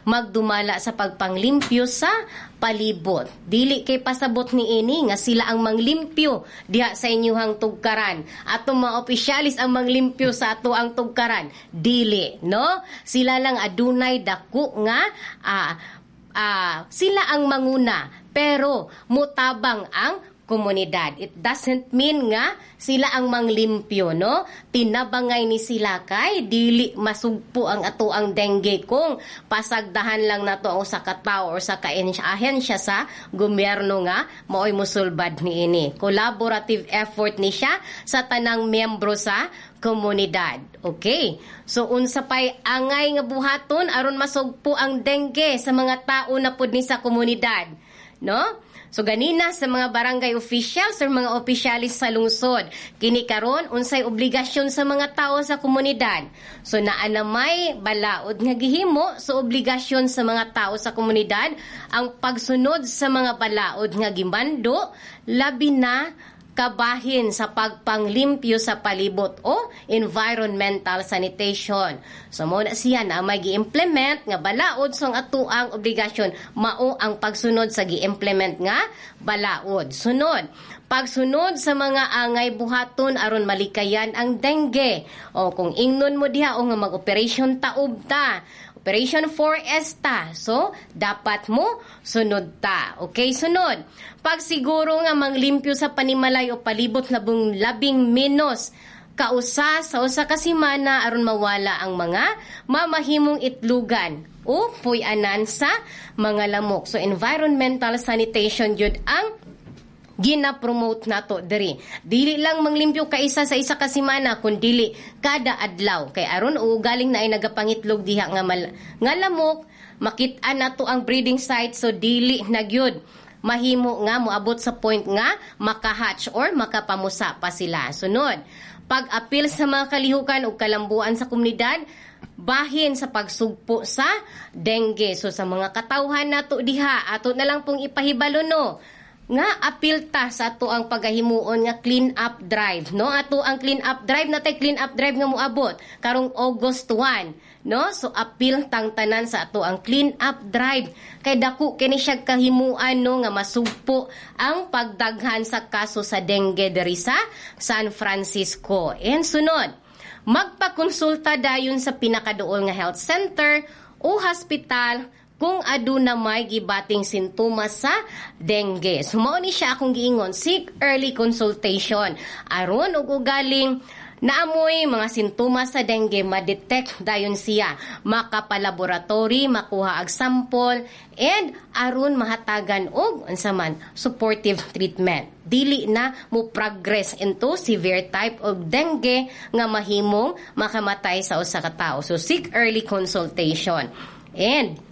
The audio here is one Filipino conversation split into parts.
magdumala sa pagpanglimpyo sa palibot. Dili kay pasabot ni ini nga sila ang manglimpyo diha sa inyuhang tugkaran. Atong mga opisyalis ang manglimpyo sa ato ang tugkaran. Dili, no? Sila lang adunay dako nga sila ang manguna, pero mutabang ang komunidad. It doesn't mean nga sila ang manglimpyo, no? Tinabangay ni sila kay dili masugpo ang ato ang dengue kung pasagdahan lang nato ang usa ka tawo or sa ahensya sa gobyerno nga maoy mosulbad ni ini. Collaborative effort ni siya sa tanang miyembro sa komunidad. Okay? So unsa pay angay nga buhaton aron masugpo ang dengue sa mga tao na pud ni sa komunidad, no? So ganina sa mga barangay officials or mga opisyalis sa lungsod, kini karon unsay obligasyon sa mga tao sa komunidad. So naa na may balaod nga gihimo so obligasyon sa mga tao sa komunidad ang pagsunod sa mga balaod nga gimando, labi na kabahin sa pagpanglimpyo sa palibot o environmental sanitation. So mo na siya na may gi-implement nga balaod so ang atuang obligasyon mao ang pagsunod sa gi-implement nga balaod. Sunod, pagsunod sa mga angay buhaton aron malikayan ang dengue. O kung ingnon mo diha o nga mag-operation taob ta, Operation 4S ta. So, dapat mo sunod ta. Okay, sunod. Pagsiguro nga manglimpyo sa panimalay o palibot labing menos kausa sa usa ka semana aron mawala ang mga mamahimong itlugan o puy-anan sa mga lamok. So, environmental sanitation yun ang gina-promote nato diri. Dili lang manglimpyo kaisa sa isa ka semana kundi kada adlaw. Kay aron galing na ay nagapangitlog diha nga lamok, makit-an nato ang breeding site so dili na gyud mahimo nga moabot sa point nga makahatch or makapamusa pa sila. Sunod, pag-apil sa mga kalihukan o kalambuan sa komunidad bahin sa pagsugpo sa dengue. So sa mga katawhan nato diha, ato na lang pong ipahibalo no nga apil ta sa ato ang pagahimuon nga clean up drive, no? Ato ang clean up drive natay clean up drive nga moabot karong August 1, no? So apil tang tanan sa ato ang clean up drive kay dako kini siya kahimuan no nga masugpo ang pagdaghan sa kaso sa dengue diri sa San Francisco. And sunod, magpakonsulta dayon sa pinakaduol nga health center o hospital kung aduna may gibating sintomas sa dengue. So mao ni siya akong giingon, seek early consultation aron ug ugaling naamoy mga sintomas sa dengue ma-detect dayon siya, makapalaboratory, makuha ag sample and aron mahatagan og unsa man supportive treatment. Dili na mo progress into severe type of dengue nga mahimong makamatay sa usa ka tawo. So seek early consultation. And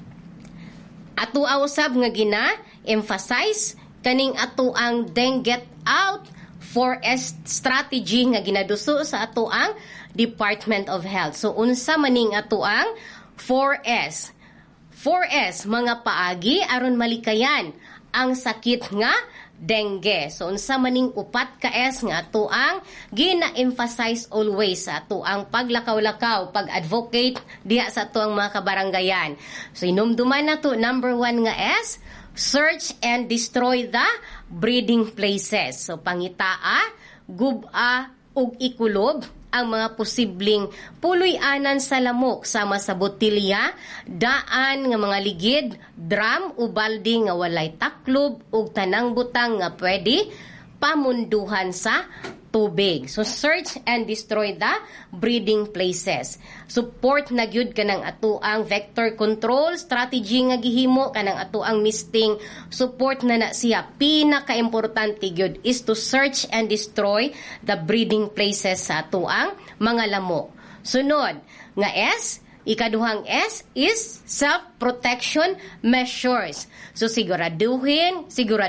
ato usab nga gina-emphasize kaning ato ang dengue get out 4S strategy nga ginaduso sa ato ang Department of Health. So unsa maning ato ang 4S? 4S mga paagi aron malikayan ang sakit nga dengue. So unsa maning upat ka S nga ato ang gina-emphasize always sa ato ang paglakaw-lakaw, pag-advocate diha sa ato ang mga kabaranggayan. So inumduman na to, number 1 nga S, search and destroy the breeding places. So pangitaa, guba ug ikulob ang mga posibleng puloy-anan sa lamok sama sa botilya, daan nga mga ligid, drum o balde nga walay taklob ug tanang butang nga pwede pamunduhan sa tubig. So search and destroy the breeding places. Support na gyud kanang ato ang vector control strategy nga gihimo kanang ato ang misting support na siya. Pinaka-importante gyud is to search and destroy the breeding places sa ato ang mga lamok. Sunod nga S, ikaduhang S is self-protection measures. So siguraduhon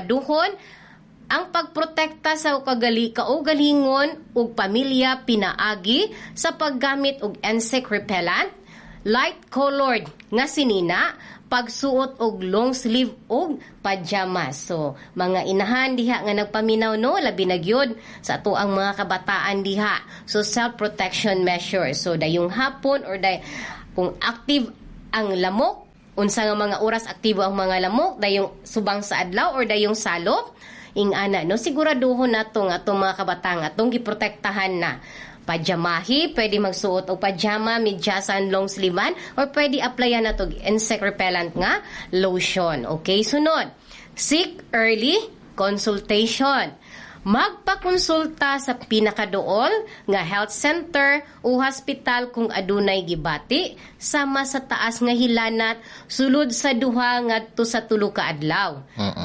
ang pagprotekta sa kaugalingon ug pamilya pinaagi sa paggamit og insect repellent, light-colored nga sinina, pagsuot og long sleeve og pajamas. So, mga inahan diha nga nagpaminaw no, labi na gyud sa ato ang mga kabataan diha. So, self-protection measures. So, dayong hapon or kung active ang lamok, unsa nga mga oras aktibo ang mga lamok, dayong subang sa adlaw or dayong salop, ingana, no? Siguraduhon nato nga atong mga kabatang atong giprotektahan na. Pajamahi, pwede magsuot og pajama, midyasan, long sleevean, or pwede applyan na to insect repellent nga lotion. Okay, sunod. Seek early consultation. Magpakonsulta sa pinakaduol nga health center o hospital kung adunay gibati sama sa taas nga hilanat sulod sa duha ngadto sa tulo ka adlaw.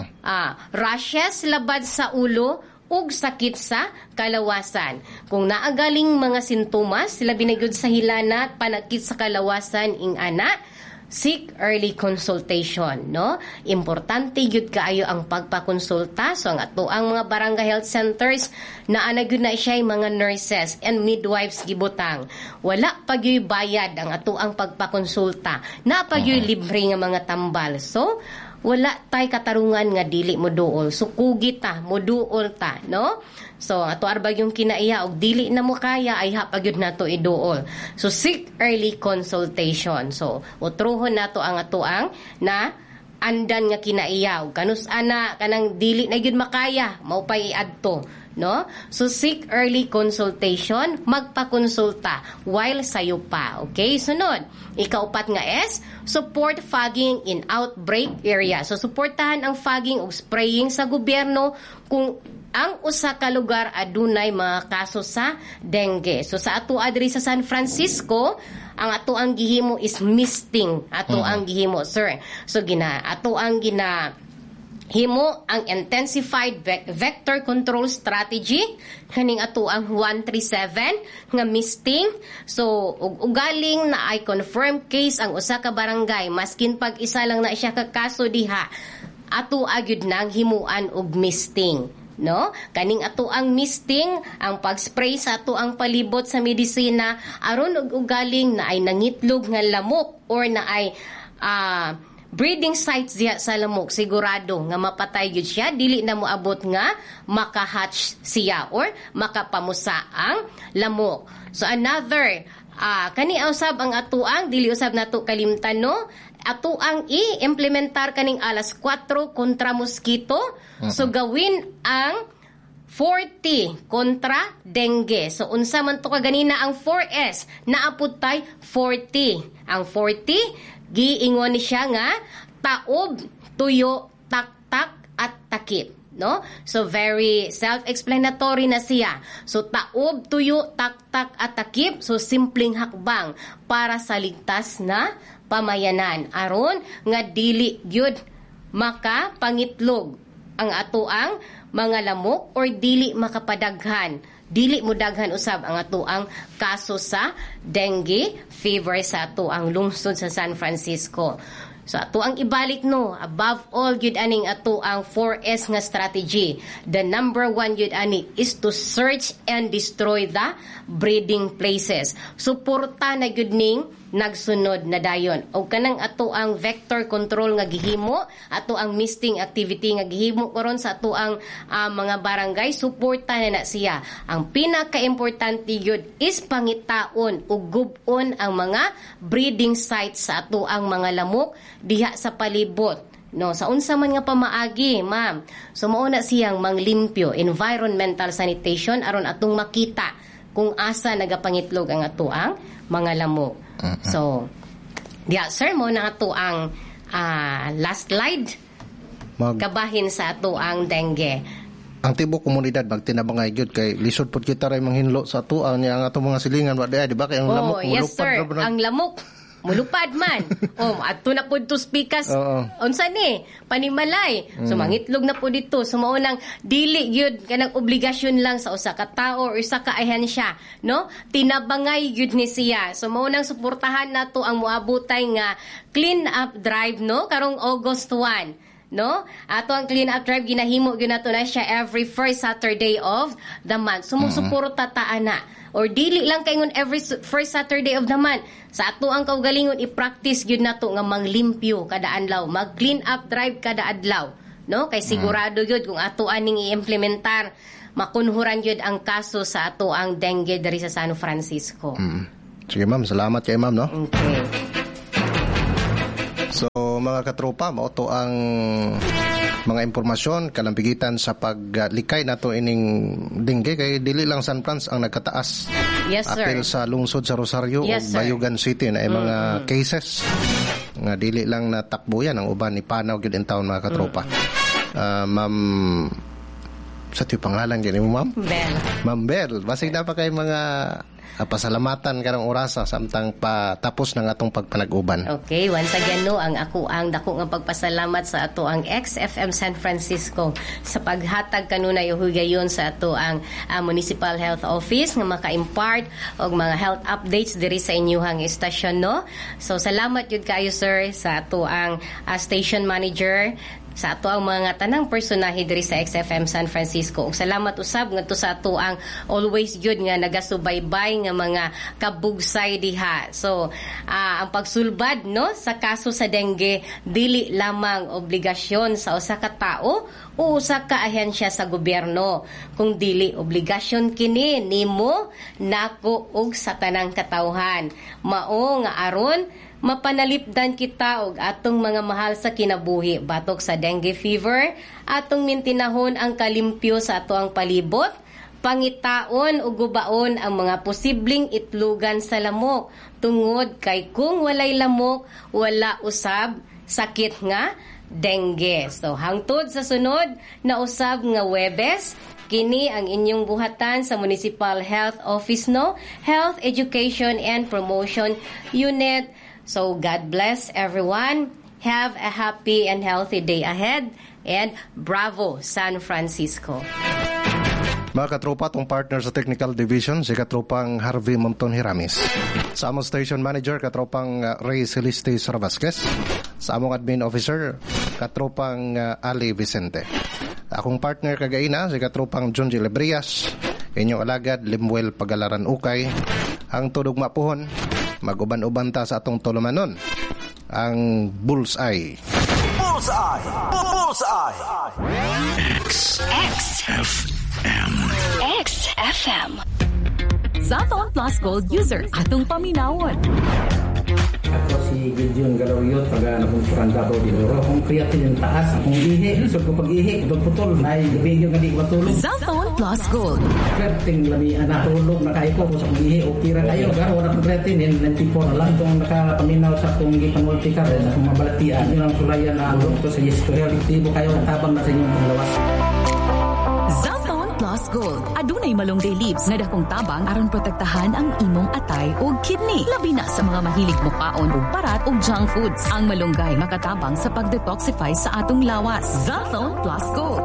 Rashes labad sa ulo ug sakit sa kalawasan. Kung naagaling mga sintomas labi na gyud sa hilanat panakit sa kalawasan ing ana, seek early consultation, no? Importante gyud kaayo ang pagpakonsulta. So ang ato ang mga barangay health centers naa na gyud na siya mga nurses and midwives gibutang. Wala pa gyud bayad ang ato ang pagpakonsulta. Na pa gyud libre nga mga tambal. So wala tay katarungan nga dili mo duol. So kugi ta, mo duol ta, no? So ato arbag yung kinaiya og dili na mo kaya ay hapagyud nato iduol. So seek early consultation. So utrohon nato ang atoang na andan nga kinaiya og kanus ana kanang dili na gyud makaya mao pay iadto, no? So seek early consultation, magpakonsulta while sayo pa. Okay, sunod. Ikaupat nga S, support fogging in outbreak area. So suportahan ang fogging o spraying sa gobyerno kung ang usa ka lugar adunay mga kaso sa dengue. So sa ato adri sa San Francisco, ang ato ang gihimo is misting. Ato ang gihimo, sir. So ato ang himo ang intensified vector control strategy kaning ato ang 137 nga misting. So ugaling na ay confirmed case ang usa ka barangay maskin pag isa lang na siya ka kaso diha, ato agyud nang himuan og misting, no? Kaning ato ang misting ang pag-spray sa ato ang palibot sa medisina aron og ugaling na ay nangitlog nga lamok or na ay breeding sites diha sa lamok, sigurado nga mapatay gyud siya, dili na moabot nga makahatch siya or makapamusa ang lamok. So another kani usab ang atuang dili usab nato kalimtan, no? Atuang i-implementar kaning alas 4 kontra mosquito. So gawin ang 40 kontra dengue. So unsa man to kaganina ang 4S, naapod tay 40. Ang 40 giingon ni siya nga taob, tuyo, taktak at takip, no? So very self-explanatory na siya. So taob, tuyo, taktak at takip, so simpleng hakbang para sa ligtas na pamayanan aron nga dili gyud makapangitlog ang atoang mga lamok or dili makapadaghan, dili mo daghan usab ang atoang kaso sa dengue fever sa atoang lungsod sa San Francisco. So ato ang ibalik, no, above all gyud aning ato ang 4S nga strategy. The number 1 gyud ani is to search and destroy the breeding places. Suporta na gyud ning nagsunod na dayon. O kanang ato ang vector control nga gihimo, ato ang misting activity nga gihimo karon sa ato ang mga barangay, suporta na siya. Ang pinaka-importante gyud is pangitaon ug gub-on ang mga breeding sites sa ato ang mga lamok diha sa palibot. No, sa unsa man nga pamaagi, ma'am. So mao na siyang manglimpyo, environmental sanitation aron atong makita kung asa nagapangitlog ang ato ang mga lamok. So, sir, mo na ato ang last slide. Kabahin sa ato ang dengue. Ang tibok komunidad magtinabangay gyud kay lisod pod kita ray manghinlo sa ato ang ato mga silingan wa di ba kay ang lamok yes, sir. Ang lamok mulupad man. Ato na pod to spikas. Unsa ni? Panimalay. So mangitlog na po dito. So mao nang dili gyud kanang obligasyon lang sa usa ka tawo or usa ka ahensya, no? Tinabangay gyud ni siya. So mao nang suportahan nato ang moabutay nga clean up drive, no? Karong August 1. No? Ato ang clean up drive ginahimo gyud nato na siya every first Saturday of the month. Sumusuporta ta ana. Or dili lang kaingon every first Saturday of the month. Sa ato ang kaugalingon i-practice gyud nato nga manglimpyo kada adlaw, mag-clean up drive kada adlaw, no? Kay sigurado gyud kung ato aning i-implementar, makunhuran gyud ang kaso sa ato ang dengue diri sa San Francisco. Sige ma'am, salamat kay ma'am, no? Okay. So mga katropa, mao to ang mga impormasyon kalampigitan sa paglikay nato ining dengue kay dili lang San Franz ang nagkataas. Yes, sir. Apil sa lungsod sa Rosario Yes, o Bayugan City na ay mga cases nga dili lang natakbo yan ang uban ni panaw gyud in town mga katropa. Ma'am, sa tiyo pangalan gini mo, ma'am? Bel. Ma'am Bel, basig na pa kay mga pasalamatan karong orasa samtang patapos ng atong pagpanag-uban. Okay, once again no, ang dako nga pagpasalamat sa ato ang XFM San Francisco sa paghatag kanunay hugayon sa ato ang Municipal Health Office nga maka-impart og mga health updates diri sa inyuhang estasyon no. So salamat jud kayo sir sa ato ang station manager, sa ato ang mga tanang personahe diri sa XFM San Francisco. Ug salamat usab ngadto sa ato ang always gyud nga nagasubaybay nga mga kabugsay diha. So ang pagsulbad no sa kaso sa dengue dili lamang obligasyon sa usa ka tao o usa ka ahensya sa gobyerno, kung dili obligasyon kini nimo, nako ug sa tanang katawhan. Mao nga aron mapanalipdan kita og atong mga mahal sa kinabuhi batok sa dengue fever, atong mintinahon ang kalimpyo sa ato ang palibot, pangitaon ug gubaon ang mga posibleng itlugan sa lamok, tungod kay kung walay lamok wala usab sakit nga dengue. So hangtod sa sunod na usab nga Huwebes, kini ang inyong buhatan sa Municipal Health Office no, Health Education and Promotion Unit. So God bless everyone. Have a happy and healthy day ahead. And bravo San Francisco. Mga katropa, tong partner sa Technical Division, si katropang Harvey Monton Hiramis. Sa among Station Manager, katropang Ray Celeste Sarvasquez. Sa among Admin Officer, katropang Ali Vicente. Akong partner kagaina, si katropang John G. Lebrias. Inyong alagad, Limuel Pagalaran Ukay. Ang tudog mapuhon, mag-uban-uban ta sa atong tulumanon, ang Bullseye. Bullseye! Bullseye! XFM. XFM. Zaton Plus Gold user atong paminawon. Ako si Gideon Galawyot, taga Nabungsuran Davao de Oro. Kung creatine yung taas, kung ihi, so kung pag-ihi, putol, may gabi yung hindi matulog. Zaton Plus Gold. Creatine, lami, natulog, nakaiko ko sa kung ihi, okay ra kayo. Garo, wala kong creatine, 94 na lang. Itong nakapaminaw sa kung gipanultikar, sa kung mabalatian. Yun ang sulayan na along to sa yesto. Realitibo kayo, tabang na sa inyong panglawas. Zaton Plus Gold. Adunay malunggay leaves nga dakong tabang aron protektahan ang imong atay ug kidney. Labi na sa mga mahilig mokaon ug parat ug junk foods. Ang malunggay makatabang sa pagdetoxify sa atong lawas. Zaton Plus Gold.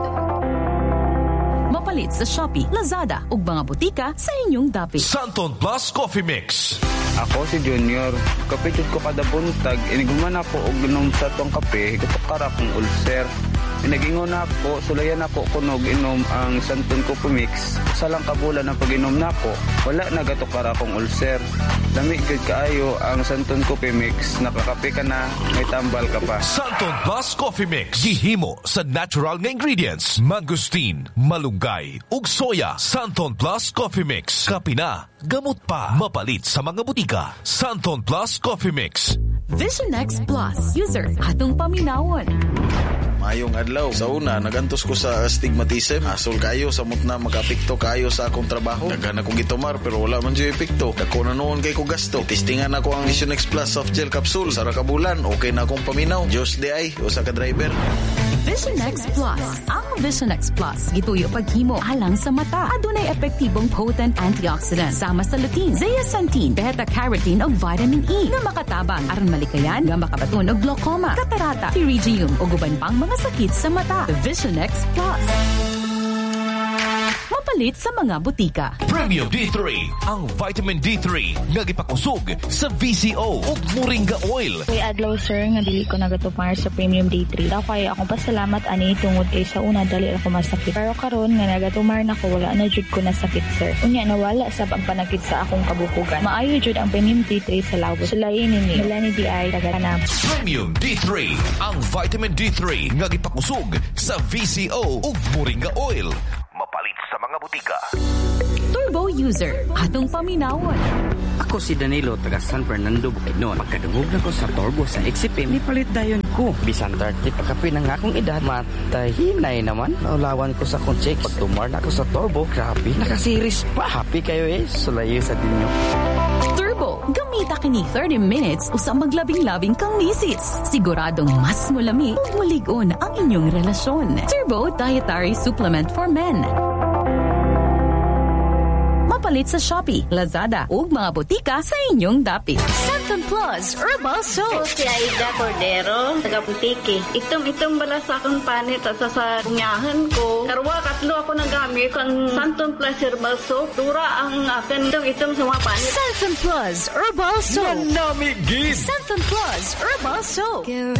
Mapalit sa Shopee, Lazada ug mga butika sa inyong dapit. Santon Plus Coffee Mix. Ako si Junior. Kapitid ko kada buntag. Iniguman ako og ginom sa tong kape. Ikatukara kong ulcer. Pinagingon na ako, sulayan ako kunog inom ang Santon Coffee Mix. Sa lang kabulan ng pag-inom na ako, wala nagatukara akong ulcer. Lamig good kaayo ang Santon Coffee Mix. Nakakape ka na, may tambal ka pa. Santon Plus Coffee Mix. Gihimo sa natural nga ingredients. Mangosteen, malunggay, ug soya. Santon Plus Coffee Mix. Kape na, gamot pa. Mapalit sa mga butika. Santon Plus Coffee Mix. Vision X Plus user atong paminawon. Mayong adlaw. Sa una, nagantos ko sa astigmatism. Asol kayo, samot na makapikto kayo sa akong trabaho. Daghan akong gitomar pero wala man dyan epekto. Dako na noon kay ko gasto. Testingan ako ang Vision X Plus soft gel capsule. Sara kabulan, okay na akong paminaw. Diyos di ay, o sa ka-driver. Vision X Plus. Ang Vision X Plus gituyo paghimo alang sa mata. Adunay epektibong potent antioxidant sama sa lutein, zeaxanthin, beta-carotene ug vitamin E nga makatabang aron malikayan nga makabaton og glaucoma, katarata, pterygium ug uban pang mga sakit sa mata. Vision X Plus. Mapalit sa mga butika. Premium D3, ang vitamin D3 nga gipakusog sa VCO ug Moringa Oil. Kay adlaw sir nga dili ko nagatupar sa Premium D3. Daw kay akong pasalamat ani tungod kay sa una dali ako masakit. Pero karon nga nagatumar na ko wala na jud ko nasakit sir. Unya nawala sa pagpanakit sa akong kabukugan. Maayo jud ang Premium D3 sa lawos. Sulayin ni Melanie DI taga-Tanab. Premium D3, ang vitamin D3 nga gipakusog sa VCO ug Moringa Oil. Mapalit sa mga butika. Turbo user, atong paminawon. Ako si Danilo, taga San Fernando, Bukidnon. Pagkadungog na ko sa Turbo sa XCPM, nipalit dayon ko. Bisan 30 pagkapi ng akong edad, matahinay naman. Naulawan ko sa kong checks. Pagtumar na ako sa Turbo, grabe, nakasiris pa. Happy kayo sulayo sa dinyo. Turbo, gamita kini 30 minutes o sa maglabing-labing kang misis. Siguradong mas mulami ug mulig-on ang inyong relasyon. Turbo Dietary Supplement for Men. Mapalit sa Shopee, Lazada ug mga botika sa inyong dapit. Santon Plus Herbal Soap. Si Aida Cordero, taga Putiki. Itong bala sa akong panit at sa punyahan ko. Karwa, katlo ako nagamit ang Santon Plus Herbal Soap. Dura ang akin itong sa mga panit. Santon Plus Herbal Soap. Manamigin! Santon Plus Herbal Soap.